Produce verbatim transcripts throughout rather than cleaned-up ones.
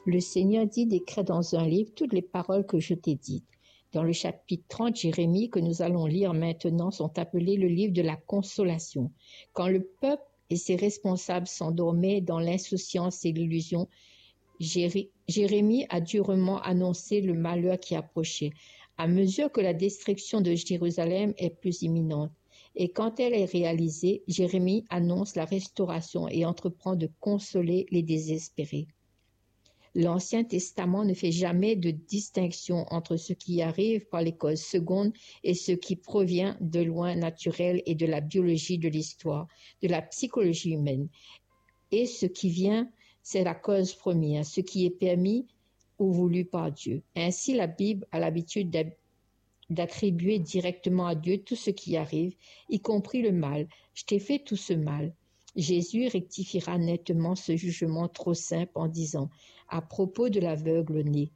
Le Seigneur dit d'écrire dans un livre toutes les paroles que je t'ai dites. Dans le chapitre trente, Jérémie, que nous allons lire maintenant, sont appelés le livre de la consolation. Quand le peuple et ses responsables s'endormaient dans l'insouciance et l'illusion, Jéré- Jérémie a durement annoncé le malheur qui approchait, à mesure que la destruction de Jérusalem est plus imminente. Et quand elle est réalisée, Jérémie annonce la restauration et entreprend de consoler les désespérés. L'Ancien Testament ne fait jamais de distinction entre ce qui arrive par les causes secondes et ce qui provient de loin naturel et de la biologie de l'histoire, de la psychologie humaine. Et ce qui vient, c'est la cause première, ce qui est permis ou voulu par Dieu. Ainsi, la Bible a l'habitude d'attribuer directement à Dieu tout ce qui arrive, y compris le mal. Je t'ai fait tout ce mal. Jésus rectifiera nettement ce jugement trop simple en disant, à propos de l'aveugle-né,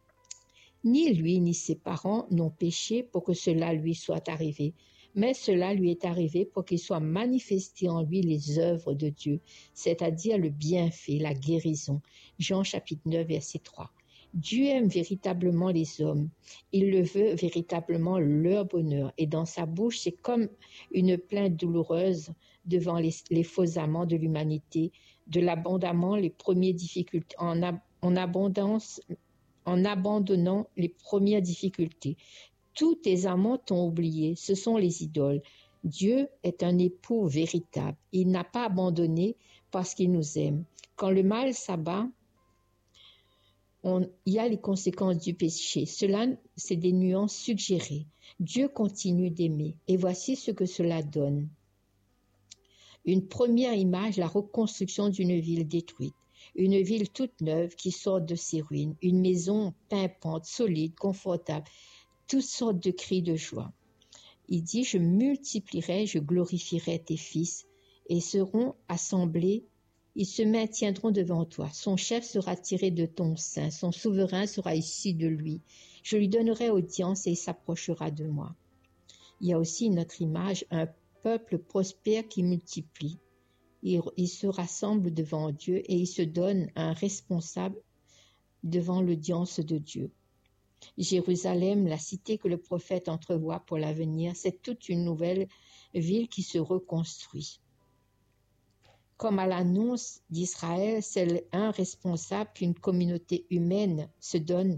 ni lui ni ses parents n'ont péché pour que cela lui soit arrivé, mais cela lui est arrivé pour qu'il soit manifesté en lui les œuvres de Dieu, c'est-à-dire le bienfait, la guérison. Jean chapitre neuf, verset trois. Dieu aime véritablement les hommes. Il le veut véritablement leur bonheur. Et dans sa bouche, c'est comme une plainte douloureuse devant les, les faux amants de l'humanité, de l'abondamment les premières difficultés, en, ab, en abondance, en abandonnant les premières difficultés. Tous tes amants t'ont oublié, ce sont les idoles. Dieu est un époux véritable. Il n'a pas abandonné parce qu'il nous aime. Quand le mal s'abat, On, il y a les conséquences du péché. Cela, c'est des nuances suggérées. Dieu continue d'aimer. Et voici ce que cela donne. Une première image, la reconstruction d'une ville détruite. Une ville toute neuve qui sort de ses ruines. Une maison pimpante, solide, confortable. Toutes sortes de cris de joie. Il dit, je multiplierai, je glorifierai tes fils et seront assemblés. Ils se maintiendront devant toi. Son chef sera tiré de ton sein. Son souverain sera issu de lui. Je lui donnerai audience et il s'approchera de moi. Il y a aussi une autre image, un peuple prospère qui multiplie. Il, il se rassemble devant Dieu et il se donne un responsable devant l'audience de Dieu. Jérusalem, la cité que le prophète entrevoit pour l'avenir, c'est toute une nouvelle ville qui se reconstruit. Comme à l'annonce d'Israël, c'est un responsable qu'une communauté humaine se donne.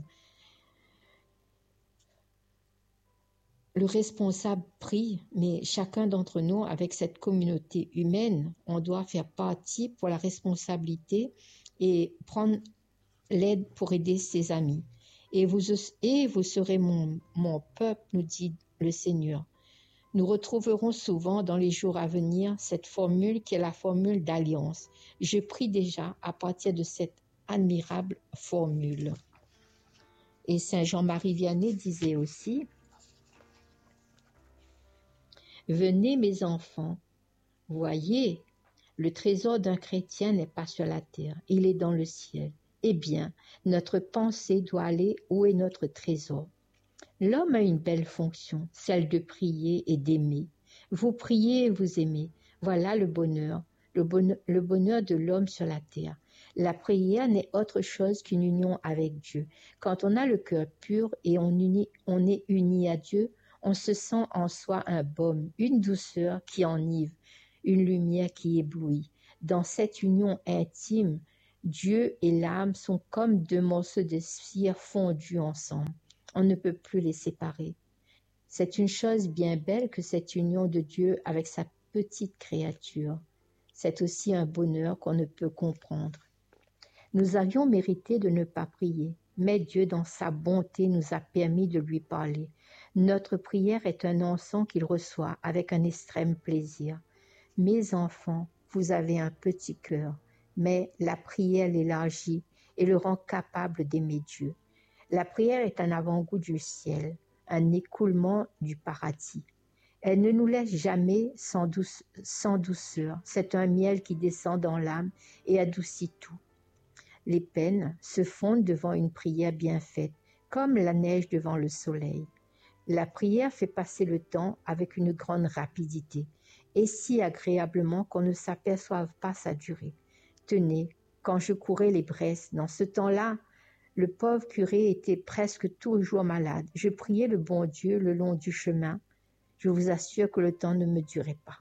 Le responsable prie, mais chacun d'entre nous, avec cette communauté humaine, on doit faire partie pour la responsabilité et prendre l'aide pour aider ses amis. Et vous, et vous serez mon, mon peuple, nous dit le Seigneur. Nous retrouverons souvent dans les jours à venir cette formule qui est la formule d'alliance. Je prie déjà à partir de cette admirable formule. Et Saint Jean-Marie Vianney disait aussi, « Venez mes enfants, voyez, le trésor d'un chrétien n'est pas sur la terre, il est dans le ciel. Eh bien, notre pensée doit aller où est notre trésor. L'homme a une belle fonction, celle de prier et d'aimer. Vous priez et vous aimez. Voilà le bonheur, le bonheur, le bonheur de l'homme sur la terre. La prière n'est autre chose qu'une union avec Dieu. Quand on a le cœur pur et on, uni, on est uni à Dieu, on se sent en soi un baume, une douceur qui enivre, une lumière qui éblouit. Dans cette union intime, Dieu et l'âme sont comme deux morceaux de cire fondus ensemble. On ne peut plus les séparer. C'est une chose bien belle que cette union de Dieu avec sa petite créature. C'est aussi un bonheur qu'on ne peut comprendre. Nous avions mérité de ne pas prier, mais Dieu, dans sa bonté, nous a permis de lui parler. Notre prière est un encens qu'il reçoit avec un extrême plaisir. Mes enfants, vous avez un petit cœur, mais la prière l'élargit et le rend capable d'aimer Dieu. La prière est un avant-goût du ciel, un écoulement du paradis. Elle ne nous laisse jamais sans, douce, sans douceur. C'est un miel qui descend dans l'âme et adoucit tout. Les peines se fondent devant une prière bien faite, comme la neige devant le soleil. La prière fait passer le temps avec une grande rapidité et si agréablement qu'on ne s'aperçoive pas sa durée. Tenez, quand je courais les bresses. Dans ce temps-là, le pauvre curé était presque toujours malade. Je priais le bon Dieu le long du chemin. Je vous assure que le temps ne me durait pas.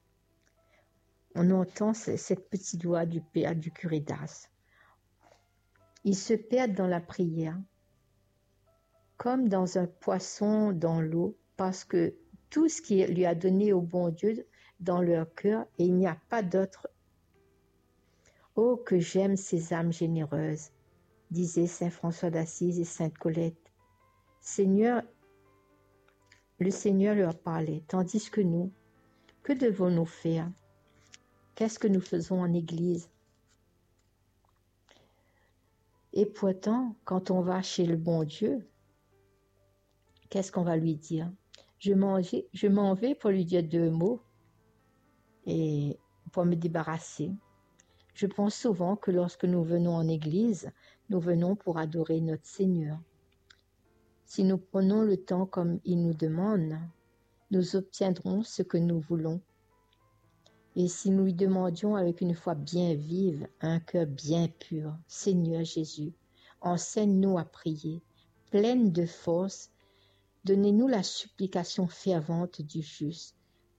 On entend cette petite voix du père du curé d'Ars. Il se perd dans la prière, comme dans un poisson dans l'eau, parce que tout ce qu'il lui a donné au bon Dieu dans leur cœur, et il n'y a pas d'autre. Oh, que j'aime ces âmes généreuses, disaient saint François d'Assise et sainte Colette. Seigneur, le Seigneur leur parlait, tandis que nous, que devons-nous faire? Qu'est-ce que nous faisons en Église? Et pourtant, quand on va chez le bon Dieu, qu'est-ce qu'on va lui dire? Je m'en vais, je m'en vais pour lui dire deux mots et pour me débarrasser. Je pense souvent que lorsque nous venons en Église, nous venons pour adorer notre Seigneur. Si nous prenons le temps comme il nous demande, nous obtiendrons ce que nous voulons. Et si nous lui demandions avec une foi bien vive, un cœur bien pur, Seigneur Jésus, enseigne-nous à prier, pleine de force, donnez-nous la supplication fervente du juste.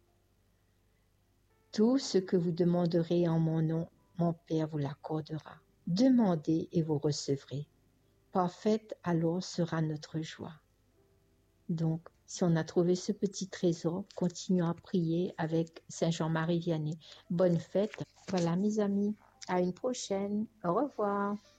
Tout ce que vous demanderez en mon nom, mon Père vous l'accordera. Demandez et vous recevrez. Parfaite alors sera notre joie. Donc, si on a trouvé ce petit trésor, continuons à prier avec Saint Jean-Marie Vianney. Bonne fête. Voilà mes amis, à une prochaine. Au revoir.